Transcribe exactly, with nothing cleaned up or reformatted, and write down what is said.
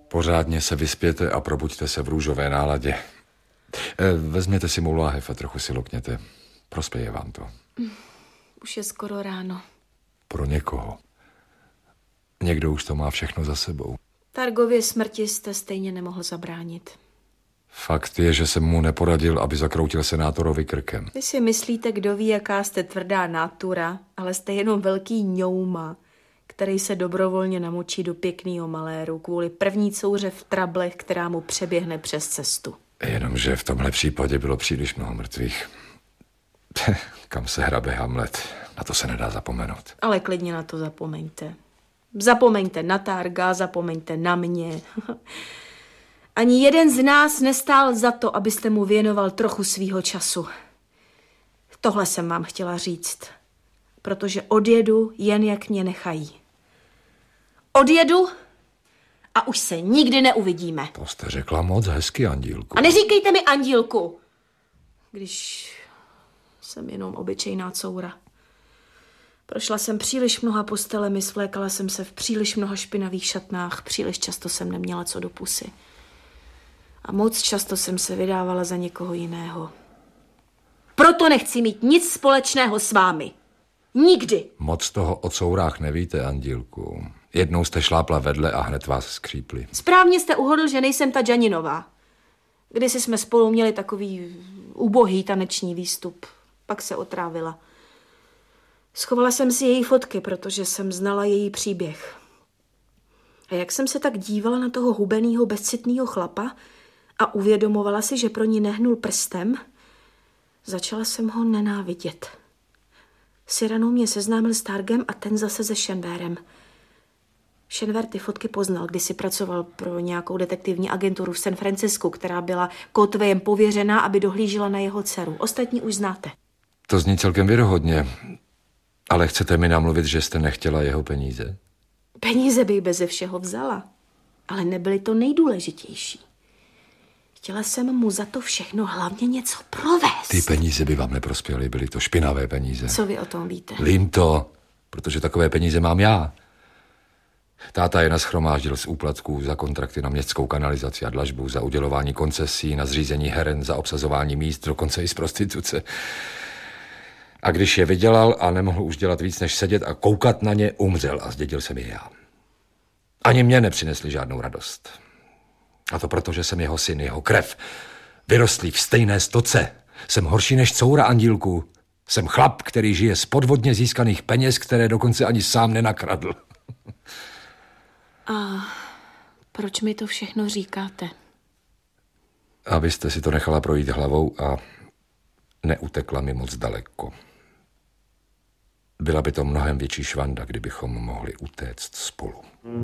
Pořádně se vyspěte a probuďte se v růžové náladě. Vezměte si mou láhev a trochu si lokněte. Prospěje vám to. Už je skoro ráno. Pro někoho. Někdo už to má všechno za sebou. Targově smrti jste stejně nemohl zabránit. Fakt je, že jsem mu neporadil, aby zakroutil senátorovi krkem. Vy si myslíte, kdo ví, jaká jste tvrdá natura, ale jste jenom velký ňouma, který se dobrovolně namočí do pěknýho maléru kvůli první couře v trablech, která mu přeběhne přes cestu. Jenomže v tomhle případě bylo příliš mnoho mrtvých. Kam se hrabe Hamlet, na to se nedá zapomenout. Ale klidně na to zapomeňte. Zapomeňte na Targa, zapomeňte na mě. Ani jeden z nás nestál za to, abyste mu věnoval trochu svýho času. Tohle jsem vám chtěla říct, protože odjedu jen jak mě nechají. Odjedu a už se nikdy neuvidíme. To jste řekla moc hezky, Andílku. A neříkejte mi Andílku, když jsem jenom obyčejná coura. Prošla jsem příliš mnoha postelemi, svlékala jsem se v příliš mnoha špinavých šatnách, příliš často jsem neměla co do pusy. A moc často jsem se vydávala za někoho jiného. Proto nechci mít nic společného s vámi. Nikdy. Moc toho o courách nevíte, Andílku. Jednou jste šlápla vedle a hned vás skřípli. Správně jste uhodl, že nejsem ta Janinová. Kdysi jsme spolu měli takový ubohý taneční výstup. Pak se otrávila. Schovala jsem si její fotky, protože jsem znala její příběh. A jak jsem se tak dívala na toho hubenýho, bezcitnýho chlapa a uvědomovala si, že pro ní nehnul prstem, začala jsem ho nenávidět. Cyrano mě seznámil s Targem a ten zase se Shenwerem. Shenwer ty fotky poznal, když si pracoval pro nějakou detektivní agenturu v San Francisku, která byla Kotvejem pověřená, aby dohlížela na jeho dceru. Ostatní už znáte. To zní celkem věrohodně. Ale chcete mi namluvit, že jste nechtěla jeho peníze? Peníze bych beze všeho vzala, ale nebyly to nejdůležitější. Chtěla jsem mu za to všechno hlavně něco provést. Ty peníze by vám neprospěly, byly to špinavé peníze. Co vy o tom víte? Vím to, protože takové peníze mám já. Táta je nashromáždil z úplatků za kontrakty na městskou kanalizaci a dlažbu, za udělování koncesí, na zřízení heren, za obsazování míst, dokonce i z prostituce. A když je vydělal a nemohl už dělat víc, než sedět a koukat na ně, umřel a zdědil jsem je já. Ani mě nepřinesli žádnou radost. A to proto, že jsem jeho syn, jeho krev. Vyrostlý v stejné stoce. Jsem horší než coura, Andílku. Jsem chlap, který žije z podvodně získaných peněz, které dokonce ani sám nenakradl. A proč mi to všechno říkáte? Abyste si to nechala projít hlavou a neutekla mi moc daleko. Byla by to mnohem větší švanda, kdybychom mohli utéct spolu.